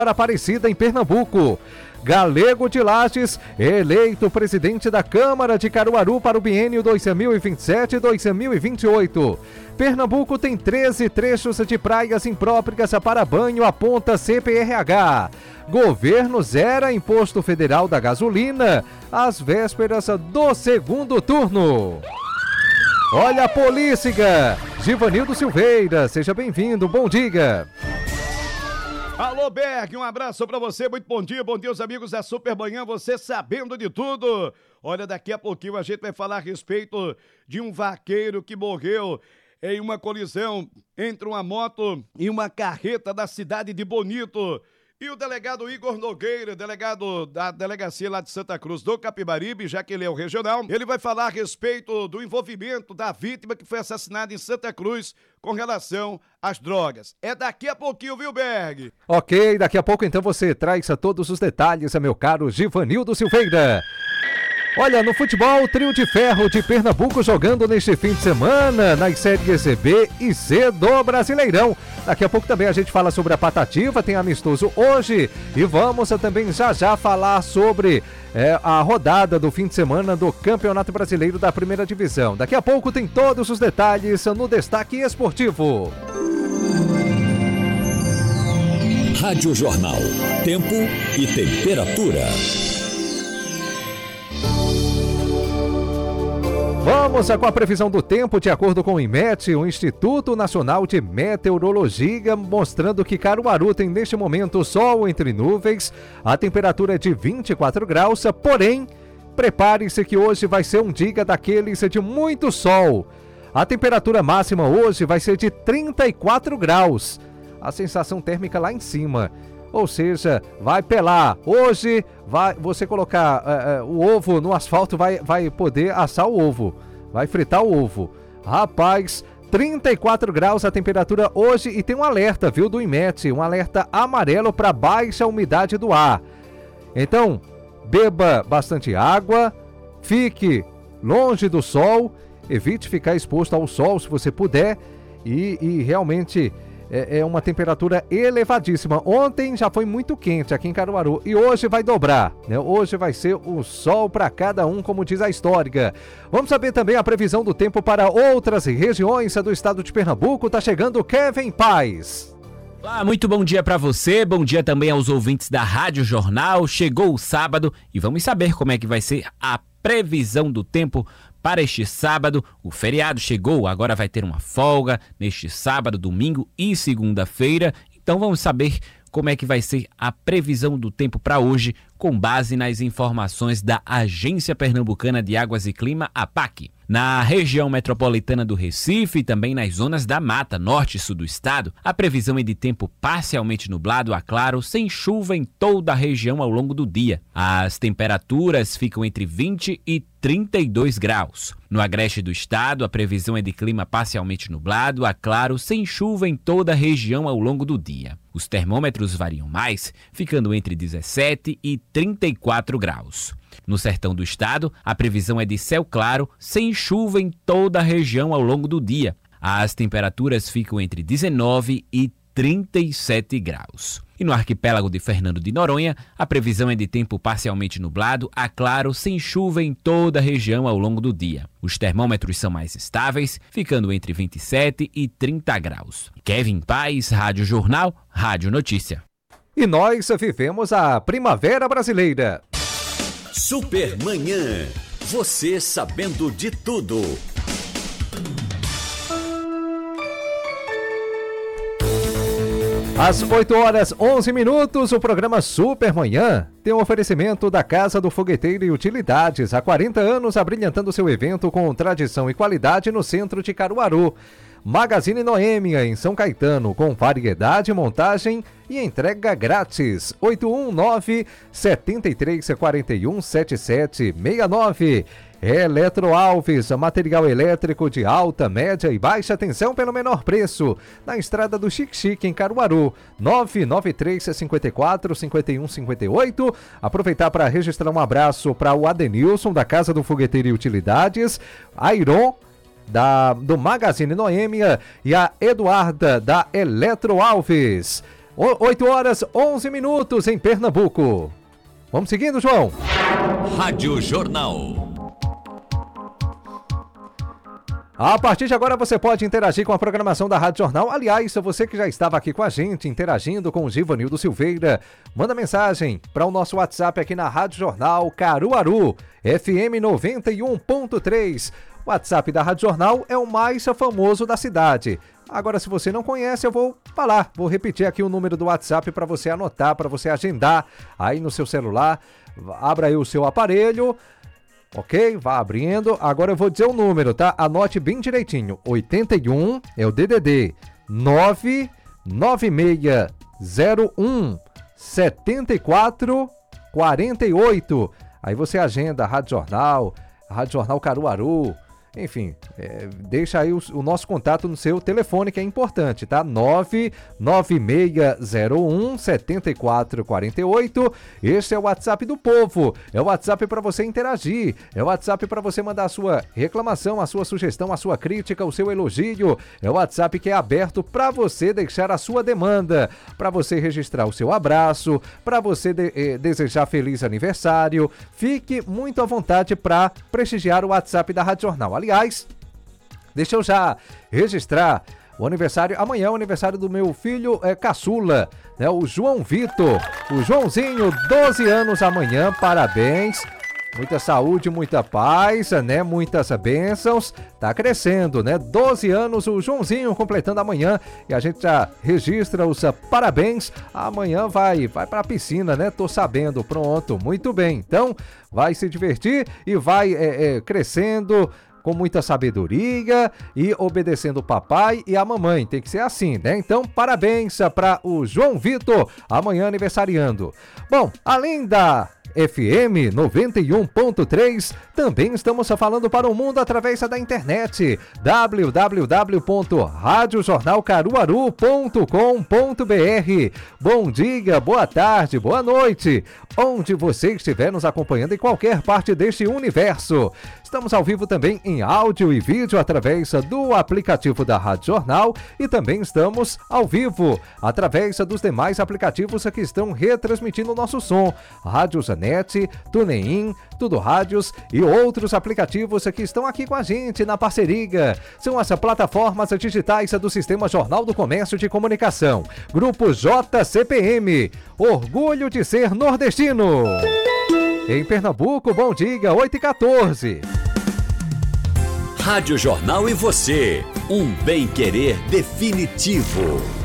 Aparecida em Pernambuco. Galego de Lages, eleito presidente da Câmara de Caruaru para o biênio 2027-2028. Pernambuco tem 13 trechos de praias impróprias para banho, aponta CPRH. Governo zera imposto federal da gasolina às vésperas do segundo turno. Olha a polícia! Givanildo Silveira, seja bem-vindo, bom dia. Alô, Berg, um abraço pra você, muito bom dia os amigos da Supermanhã, você sabendo de tudo. Olha, daqui a pouquinho a gente vai falar a respeito de um vaqueiro que morreu em uma colisão entre uma moto e uma carreta da cidade de Bonito. E o delegado Igor Nogueira, delegado da delegacia lá de Santa Cruz do Capibaribe, já que ele é o regional, ele vai falar a respeito do envolvimento da vítima que foi assassinada em Santa Cruz com relação às drogas. É daqui a pouquinho, viu, Berg? Ok, daqui a pouco então você traz todos os detalhes, meu caro Givanildo Silveira. Olha, no futebol, o trio de ferro de Pernambuco jogando neste fim de semana nas séries B e C do Brasileirão. Daqui a pouco também a gente fala sobre a Patativa, tem amistoso hoje. E vamos também já falar sobre a rodada do fim de semana do Campeonato Brasileiro da Primeira Divisão. Daqui a pouco tem todos os detalhes no Destaque Esportivo. Rádio Jornal. Tempo e temperatura. Vamos com a previsão do tempo, de acordo com o IMET, o Instituto Nacional de Meteorologia, mostrando que Caruaru tem neste momento sol entre nuvens, a temperatura é de 24 graus, porém, prepare-se que hoje vai ser um dia daqueles de muito sol. A temperatura máxima hoje vai ser de 34 graus, a sensação térmica lá em cima. Ou seja, vai pelar. Hoje, você colocar o ovo no asfalto, vai poder assar o ovo. Vai fritar o ovo. Rapaz, 34 graus a temperatura hoje e tem um alerta, viu, do IMET. Um alerta amarelo para baixa umidade do ar. Então, beba bastante água, fique longe do sol, evite ficar exposto ao sol se você puder e realmente... É uma temperatura elevadíssima. Ontem já foi muito quente aqui em Caruaru e hoje vai dobrar, né? Hoje vai ser o sol para cada um, como diz a histórica. Vamos saber também a previsão do tempo para outras regiões do estado de Pernambuco. Tá chegando Kevin Paz. Olá, muito bom dia para você, bom dia também aos ouvintes da Rádio Jornal. Chegou o sábado e vamos saber como é que vai ser a previsão do tempo para este sábado. O feriado chegou, agora vai ter uma folga neste sábado, domingo e segunda-feira. Então vamos saber como é que vai ser a previsão do tempo para hoje, com base nas informações da Agência Pernambucana de Águas e Clima, APAC. Na região metropolitana do Recife e também nas zonas da Mata, norte e sul do estado, a previsão é de tempo parcialmente nublado a claro, sem chuva em toda a região ao longo do dia. As temperaturas ficam entre 20 e 32 graus. No agreste do estado, a previsão é de clima parcialmente nublado a claro, sem chuva em toda a região ao longo do dia. Os termômetros variam mais, ficando entre 17 e 34 graus. No sertão do estado, a previsão é de céu claro, sem chuva em toda a região ao longo do dia. As temperaturas ficam entre 19 e 37 graus. E no arquipélago de Fernando de Noronha, a previsão é de tempo parcialmente nublado a claro, sem chuva em toda a região ao longo do dia. Os termômetros são mais estáveis, ficando entre 27 e 30 graus. Kevin Paz, Rádio Jornal, Rádio Notícia. E nós vivemos a Primavera Brasileira. Supermanhã, você sabendo de tudo. Às 8h11, o programa Supermanhã tem um oferecimento da Casa do Fogueteiro e Utilidades. Há 40 anos, abrilhantando seu evento com tradição e qualidade no centro de Caruaru. Magazine Noêmia, em São Caetano, com variedade, montagem e entrega grátis. 819-7341-7769. Eletro Alves, material elétrico de alta, média e baixa tensão pelo menor preço. Na estrada do Xique-Xique, em Caruaru. 993-54-5158. Aproveitar para registrar um abraço para o Adenilson, da Casa do Fogueteiro e Utilidades. Airon, do Magazine Noêmia, e a Eduarda, da Eletro Alves. 8 horas 11 minutos em Pernambuco. Vamos seguindo, João? Rádio Jornal. A partir de agora você pode interagir com a programação da Rádio Jornal. Aliás, você que já estava aqui com a gente, interagindo com o Givanildo Silveira, manda mensagem para o nosso WhatsApp aqui na Rádio Jornal Caruaru, FM 91.3. O WhatsApp da Rádio Jornal é o mais famoso da cidade. Agora, se você não conhece, eu vou repetir aqui o número do WhatsApp para você anotar, para você agendar aí no seu celular. Abra aí o seu aparelho. Ok? Vá abrindo. Agora eu vou dizer o número, tá? Anote bem direitinho. 81 é o DDD 99601 7448. Aí você agenda a Rádio Jornal Caruaru. Enfim, deixa aí o nosso contato no seu telefone, que é importante, tá? 99601 7448. Esse é o WhatsApp do povo. É o WhatsApp para você interagir. É o WhatsApp para você mandar a sua reclamação, a sua sugestão, a sua crítica, o seu elogio. É o WhatsApp que é aberto para você deixar a sua demanda, para você registrar o seu abraço, para você desejar feliz aniversário. Fique muito à vontade para prestigiar o WhatsApp da Rádio Jornal. Aliás, deixa eu já registrar o aniversário. Amanhã é o aniversário do meu filho caçula, né? O João Vitor. O Joãozinho, 12 anos amanhã. Parabéns. Muita saúde, muita paz, né? Muitas bênçãos. Tá crescendo, né? 12 anos o Joãozinho completando amanhã. E a gente já registra os parabéns. Amanhã vai pra piscina, né? Tô sabendo. Pronto, muito bem. Então, vai se divertir e vai crescendo com muita sabedoria e obedecendo o papai e a mamãe. Tem que ser assim, né? Então, parabéns para o João Vitor, amanhã aniversariando. Bom, além da FM 91.3, também estamos falando para o mundo através da internet, www.radiojornalcaruaru.com.br. Bom dia, boa tarde, boa noite, onde você estiver nos acompanhando em qualquer parte deste universo. Estamos ao vivo também em áudio e vídeo através do aplicativo da Rádio Jornal e também estamos ao vivo através dos demais aplicativos que estão retransmitindo o nosso som. Rádio Zanet, TuneIn, Tudo Rádios e outros aplicativos que estão aqui com a gente na parceria. São as plataformas digitais do Sistema Jornal do Comércio de Comunicação. Grupo JCPM, orgulho de ser nordestino. Em Pernambuco, bom dia, 8h14. Rádio Jornal e você, um bem-querer definitivo.